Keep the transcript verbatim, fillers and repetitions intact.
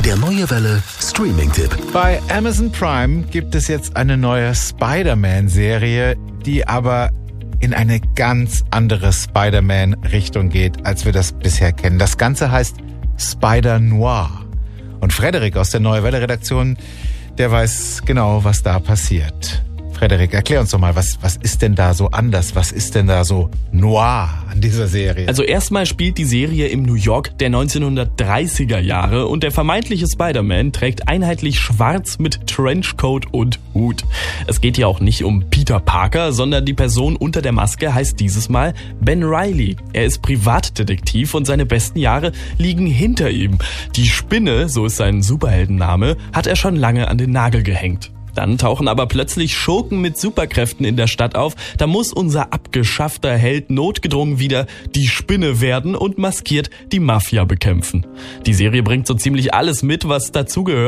Der Neue Welle Streaming-Tipp. Bei Amazon Prime gibt es jetzt eine neue Spider-Man-Serie, die aber in eine ganz andere Spider-Man-Richtung geht, als wir das bisher kennen. Das Ganze heißt Spider-Noir. Und Frederik aus der Neue Welle-Redaktion, der weiß genau, was da passiert. Frederik, erklär uns doch mal, was, was ist denn da so anders? Was ist denn da so noir an dieser Serie? Also erstmal spielt die Serie im New York der neunzehnhundertdreißiger Jahre und der vermeintliche Spider-Man trägt einheitlich schwarz mit Trenchcoat und Hut. Es geht hier auch nicht um Peter Parker, sondern die Person unter der Maske heißt dieses Mal Ben Reilly. Er ist Privatdetektiv und seine besten Jahre liegen hinter ihm. Die Spinne, so ist sein Superheldenname, hat er schon lange an den Nagel gehängt. Dann tauchen aber plötzlich Schurken mit Superkräften in der Stadt auf. Da muss unser abgeschaffter Held notgedrungen wieder die Spinne werden und maskiert die Mafia bekämpfen. Die Serie bringt so ziemlich alles mit, was dazugehört.